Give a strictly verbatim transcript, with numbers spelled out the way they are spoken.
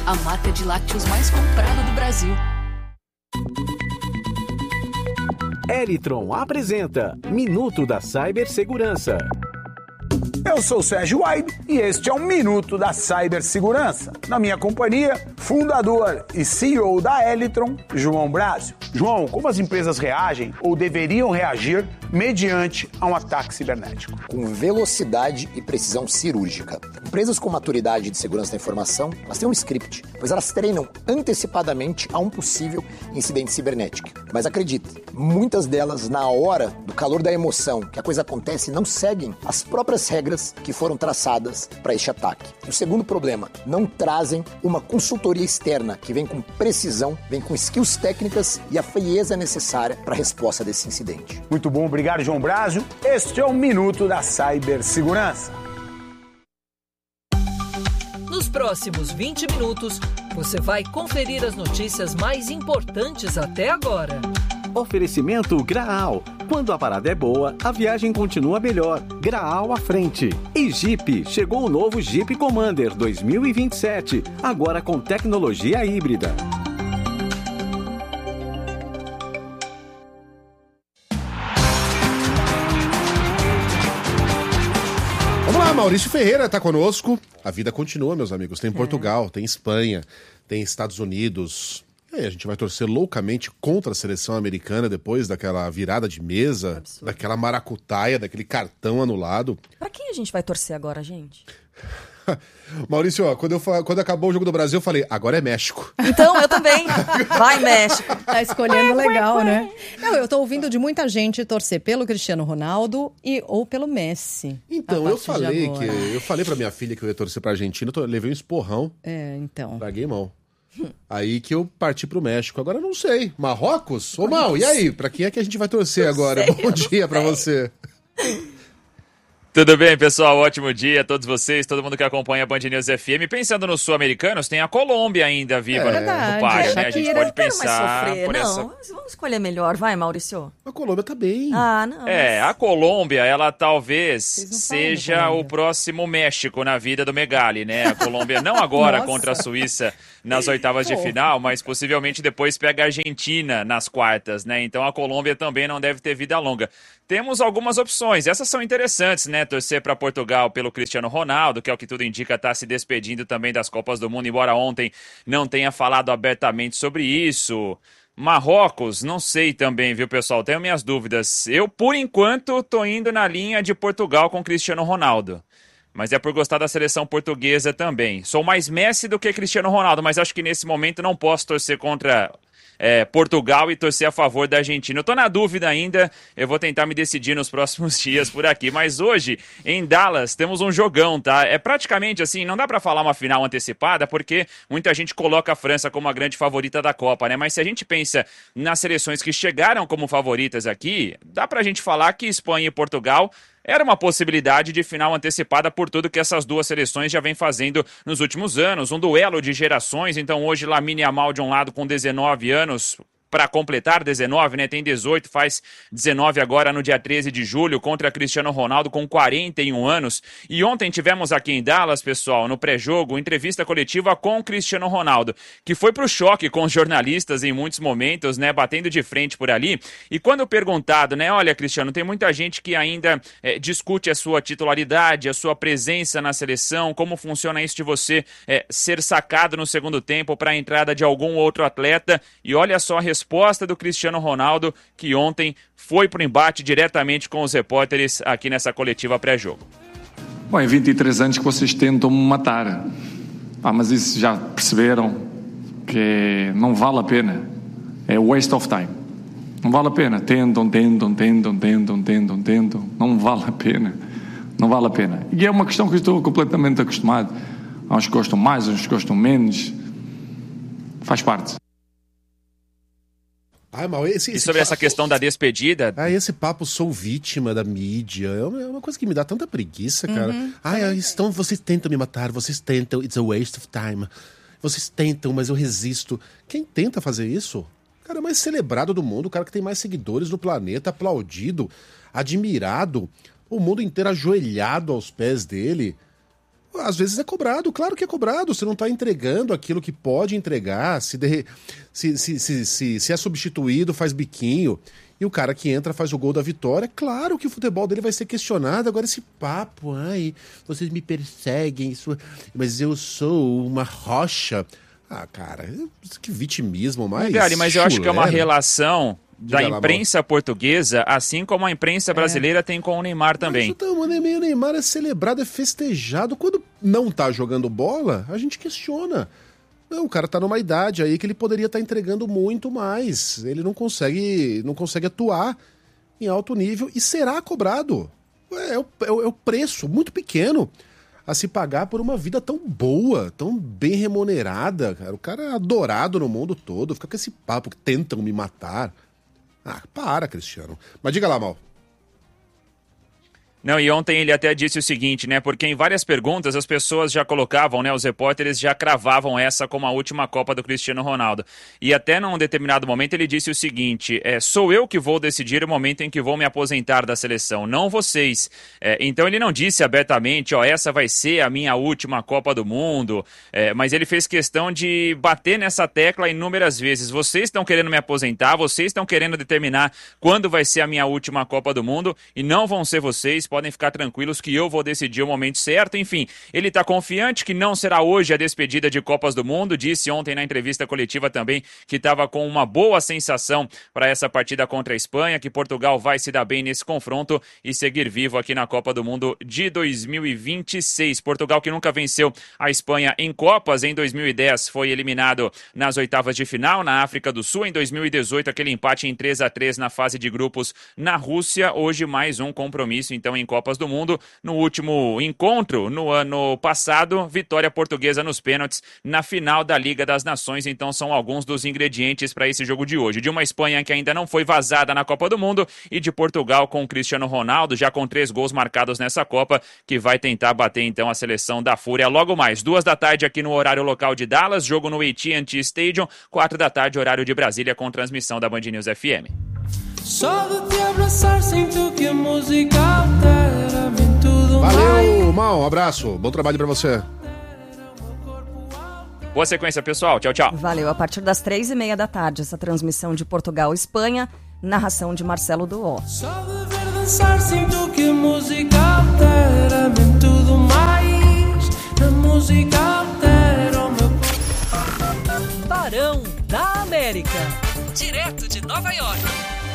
a marca de lácteos mais comprada do Brasil. Eritron apresenta Minuto da Cibersegurança. Eu sou o Sérgio Waibe e este é um Minuto da Cibersegurança. Na minha companhia, fundador e C E O da Eritron, João Brásio. João, como as empresas reagem ou deveriam reagir mediante a um ataque cibernético? Com velocidade e precisão cirúrgica. Empresas com maturidade de segurança da informação, elas têm um script, pois elas treinam antecipadamente a um possível incidente cibernético. Mas acredite, muitas delas, na hora do calor da emoção que a coisa acontece, não seguem as próprias regras que foram traçadas para este ataque. E o segundo problema, não trazem uma consultoria externa que vem com precisão, vem com skills técnicas e a frieza necessária para a resposta desse incidente. Muito bom, obrigado, João Brásio. Este é o Minuto da Cibersegurança. Nos próximos vinte minutos, você vai conferir as notícias mais importantes até agora. Oferecimento Graal. Quando a parada é boa, a viagem continua melhor. Graal à frente. E Jeep. Chegou o novo Jeep Commander dois mil e vinte e sete. Agora com tecnologia híbrida. Vamos lá, Maurício Ferreira está conosco. A vida continua, meus amigos. Tem Portugal, é. tem Espanha, tem Estados Unidos. E aí, a gente vai torcer loucamente contra a seleção americana depois daquela virada de mesa, absurdo, daquela maracutaia, daquele cartão anulado. Pra quem a gente vai torcer agora, gente? Maurício, ó, quando, eu, quando acabou o Jogo do Brasil, eu falei, agora é México. Então, eu também. Vai, México. Tá escolhendo legal, né? Não, eu tô ouvindo de muita gente torcer pelo Cristiano Ronaldo e, ou pelo Messi. Então, eu falei que eu falei pra minha filha que eu ia torcer pra Argentina, eu levei um esporrão. É, então. Larguei mão. Aí que eu parti pro México. Agora não sei. Marrocos? Ô, Mal, e aí? Pra quem é que a gente vai torcer não agora? Sei, Bom dia pra você. Tudo bem, pessoal? Ótimo dia a todos vocês, todo mundo que acompanha a Band News F M. Pensando nos sul-americanos, tem a Colômbia ainda viva é, no, no páreo, né? A gente pode pensar por não, essa... vamos escolher melhor, vai, Maurício. A Colômbia tá bem. Ah, não. É, a Colômbia, ela talvez seja o próximo México na vida do Megali, né? A Colômbia não agora contra a Suíça nas oitavas de final, mas possivelmente depois pega a Argentina nas quartas, né? Então a Colômbia também não deve ter vida longa. Temos algumas opções, essas são interessantes, né? Torcer para Portugal pelo Cristiano Ronaldo, que é o que tudo indica, está se despedindo também das Copas do Mundo, embora ontem não tenha falado abertamente sobre isso. Marrocos, não sei também, viu, pessoal? Tenho minhas dúvidas. Eu, por enquanto, tô indo na linha de Portugal com Cristiano Ronaldo. Mas é por gostar da seleção portuguesa também. Sou mais Messi do que Cristiano Ronaldo, mas acho que nesse momento não posso torcer contra... É, Portugal e torcer a favor da Argentina. Eu tô na dúvida ainda, eu vou tentar me decidir nos próximos dias por aqui, mas hoje em Dallas temos um jogão, tá? É praticamente assim, não dá pra falar uma final antecipada porque muita gente coloca a França como a grande favorita da Copa, né? Mas se a gente pensa nas seleções que chegaram como favoritas aqui, dá pra gente falar que Espanha e Portugal era uma possibilidade de final antecipada por tudo que essas duas seleções já vêm fazendo nos últimos anos. Um duelo de gerações, então hoje Lamine Yamal de um lado com dezenove anos, para completar dezenove, né? Tem dezoito, faz dezenove agora no dia treze de julho, contra Cristiano Ronaldo com quarenta e um anos. E ontem tivemos aqui em Dallas, pessoal, no pré-jogo, entrevista coletiva com Cristiano Ronaldo, que foi pro choque com os jornalistas em muitos momentos, né? Batendo de frente por ali. E quando perguntado, né? Olha, Cristiano, tem muita gente que ainda é, discute a sua titularidade, a sua presença na seleção, como funciona isso de você é, ser sacado no segundo tempo para a entrada de algum outro atleta. E olha só a resposta do Cristiano Ronaldo, que ontem foi pro embate diretamente com os repórteres aqui nessa coletiva pré-jogo. Bom, é vinte e três anos que vocês tentam me matar. Ah, mas isso já perceberam que não vale a pena. É waste of time. Não vale a pena. Tentam, tentam, tentam, tentam, tentam, tentam. Não vale a pena. Não vale a pena. E é uma questão que eu estou completamente acostumado. Há uns que gostam mais, uns que gostam menos. Faz parte. Ah, mal, esse, esse e sobre papo... essa questão da despedida... Ah, esse papo sou vítima da mídia, é uma, é uma coisa que me dá tanta preguiça, cara. Uhum. Ah, estão, vocês tentam me matar, vocês tentam, it's a waste of time. Vocês tentam, mas eu resisto. Quem tenta fazer isso? O cara mais celebrado do mundo, o cara que tem mais seguidores no planeta, aplaudido, admirado, o mundo inteiro ajoelhado aos pés dele. às vezes é cobrado, claro que é cobrado. Você não está entregando aquilo que pode entregar, se, de... se, se, se, se, se é substituído, faz biquinho. E o cara que entra faz o gol da vitória, claro que o futebol dele vai ser questionado. Agora esse papo, ai, vocês me perseguem, isso... mas eu sou uma rocha. Ah, cara, que vitimismo mais Megali, mas eu acho que é uma chulé, né? relação da Diga lá, imprensa portuguesa, assim como a imprensa brasileira é. tem com o Neymar também. Mas o Neymar é celebrado, é festejado. Quando não tá jogando bola, a gente questiona. Não, o cara tá numa idade aí que ele poderia estar tá entregando muito mais. Ele não consegue, não consegue atuar em alto nível e será cobrado. É o, é o preço muito pequeno a se pagar por uma vida tão boa, tão bem remunerada. Cara. O cara é adorado no mundo todo. Fica com esse papo que tentam me matar. Ah, para, Cristiano. Mas diga lá, Mal. Não, e ontem ele até disse o seguinte, né? Porque em várias perguntas as pessoas já colocavam, né? Os repórteres já cravavam essa como a última Copa do Cristiano Ronaldo. E até num determinado momento ele disse o seguinte, é, sou eu que vou decidir o momento em que vou me aposentar da seleção, não vocês. É, então ele não disse abertamente, ó, essa vai ser a minha última Copa do Mundo, é, mas ele fez questão de bater nessa tecla inúmeras vezes. Vocês estão querendo me aposentar, vocês estão querendo determinar quando vai ser a minha última Copa do Mundo e não vão ser vocês, podem ficar tranquilos que eu vou decidir o momento certo. Enfim, ele está confiante que não será hoje a despedida de Copas do Mundo. Disse ontem na entrevista coletiva também que estava com uma boa sensação para essa partida contra a Espanha, que Portugal vai se dar bem nesse confronto e seguir vivo aqui na Copa do Mundo de dois mil e vinte e seis. Portugal que nunca venceu a Espanha em Copas. Em dois mil e dez foi eliminado nas oitavas de final na África do Sul. Em dois mil e dezoito aquele empate em três a três na fase de grupos na Rússia. Hoje mais um compromisso então em Copas do Mundo. No último encontro, no ano passado, vitória portuguesa nos pênaltis na final da Liga das Nações. Então são alguns dos ingredientes para esse jogo de hoje. De uma Espanha que ainda não foi vazada na Copa do Mundo e de Portugal com o Cristiano Ronaldo, já com três gols marcados nessa Copa, que vai tentar bater então a seleção da Fúria logo mais. Duas da tarde aqui no horário local de Dallas, jogo no A T and T Stadium, quatro da tarde horário de Brasília com transmissão da Band News F M. Só de te abraçar sinto que a música altera-me tudo. Valeu, Mal, um abraço, bom trabalho pra você. Boa sequência, pessoal, tchau, tchau. Valeu, a partir das três e meia da tarde, essa transmissão de Portugal e Espanha, narração de Marcelo Duó. Só de ver dançar sinto que a música altera-me tudo mais. A música altera o meu... Barão da América, direto de Nova York.